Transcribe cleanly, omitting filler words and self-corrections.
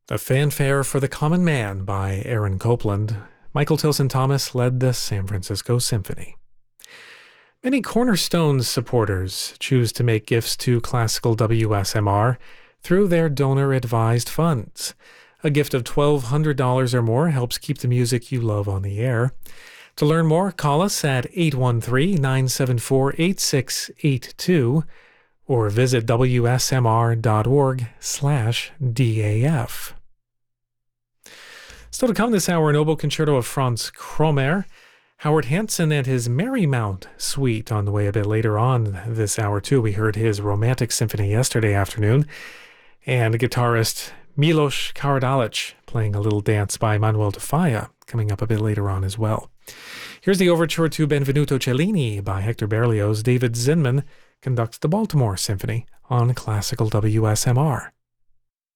The Fanfare for the Common Man by Aaron Copland. Michael Tilson Thomas led the San Francisco Symphony. Many Cornerstones supporters choose to make gifts to Classical WSMR through their donor-advised funds. A gift of $1,200 or more helps keep the music you love on the air. To learn more, call us at 813-974-8682 or visit wsmr.org/DAF. Still to come this hour, an oboe concerto of Franz Kromer, Howard Hanson and his Marymount Suite on the way a bit later on this hour too. We heard his Romantic Symphony yesterday afternoon, and guitarist Milos Karadzic playing a little dance by Manuel de Falla coming up a bit later on as well. Here's the overture to Benvenuto Cellini by Hector Berlioz. David Zinman conducts the Baltimore Symphony on Classical WSMR.